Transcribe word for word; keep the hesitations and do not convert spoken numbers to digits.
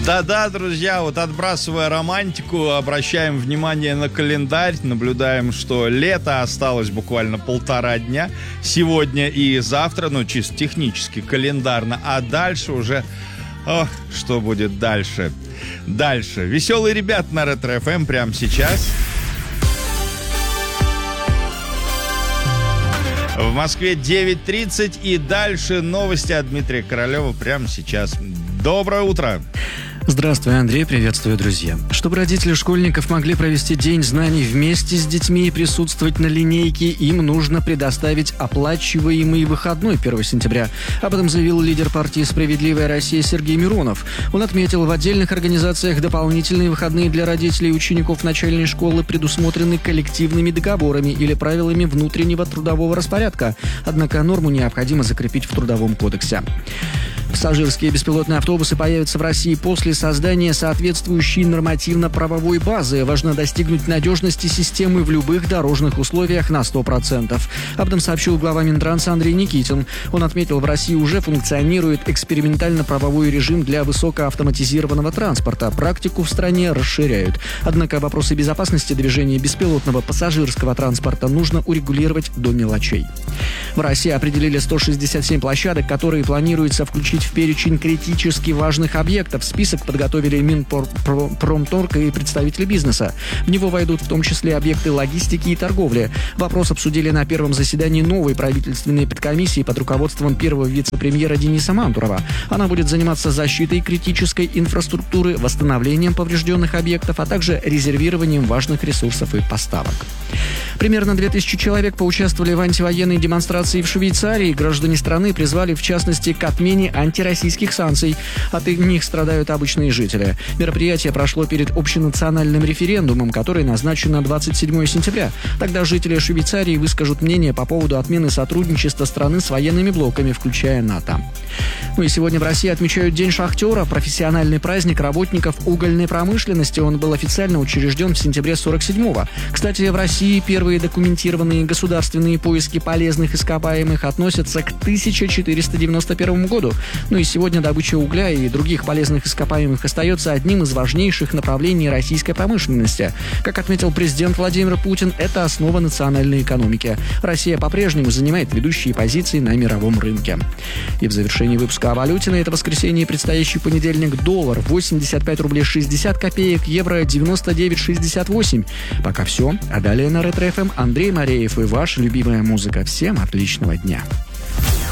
Да-да, друзья, вот отбрасывая романтику, обращаем внимание на календарь, наблюдаем, что лето осталось буквально полтора дня, сегодня и завтра, ну, чисто технически, календарно, а дальше уже... Ох, что будет дальше? Дальше. Веселые ребята на Ретро-эф эм прямо сейчас. В Москве девять тридцать, и дальше новости от Дмитрия Королева прямо сейчас. Доброе утро! Здравствуй, Андрей, приветствую, друзья. Чтобы родители школьников могли провести День знаний вместе с детьми и присутствовать на линейке, им нужно предоставить оплачиваемый выходной первого сентября. Об этом заявил лидер партии «Справедливая Россия» Сергей Миронов. Он отметил, в отдельных организациях дополнительные выходные для родителей и учеников начальной школы предусмотрены коллективными договорами или правилами внутреннего трудового распорядка. Однако норму необходимо закрепить в Трудовом кодексе. Пассажирские беспилотные автобусы появятся в России после создания соответствующей нормативно-правовой базы. Важно достигнуть надежности системы в любых дорожных условиях на сто процентов. Об этом сообщил глава Минтранса Андрей Никитин. Он отметил, в России уже функционирует экспериментально-правовой режим для высокоавтоматизированного транспорта. Практику в стране расширяют. Однако вопросы безопасности движения беспилотного пассажирского транспорта нужно урегулировать до мелочей. В России определили сто шестьдесят семь площадок, которые планируется включить в перечень критически важных объектов. Список подготовили Минпромторг и представители бизнеса. В него войдут в том числе объекты логистики и торговли. Вопрос обсудили на первом заседании новой правительственной подкомиссии под руководством первого вице-премьера Дениса Мантурова. Она будет заниматься защитой критической инфраструктуры, восстановлением поврежденных объектов, а также резервированием важных ресурсов и поставок. Примерно две тысячи человек поучаствовали в антивоенной демонстрации в Швейцарии. Граждане страны призвали, в частности, к отмене антироссийских санкций. От них страдают обычные жители. Мероприятие прошло перед общенациональным референдумом, который назначен на двадцать седьмого сентября. Тогда жители Швейцарии выскажут мнение по поводу отмены сотрудничества страны с военными блоками, включая НАТО. Ну и сегодня в России отмечают День шахтера, профессиональный праздник работников угольной промышленности. Он был официально учрежден в сентябре сорок седьмого. Кстати, в России первые документированные государственные поиски полезных ископаемых относятся к тысяча четыреста девяносто первому году. Ну и сегодня добыча угля и других полезных ископаемых остается одним из важнейших направлений российской промышленности. Как отметил президент Владимир Путин, это основа национальной экономики. Россия по-прежнему занимает ведущие позиции на мировом рынке. И в завершении выпуска о валюте на это воскресенье и предстоящий понедельник: доллар восемьдесят пять рублей шестьдесят копеек, евро девяносто девять шестьдесят восемь. Пока все. А далее на Ретро-эф эм Андрей Мареев и ваша любимая музыка. Всем отличного дня.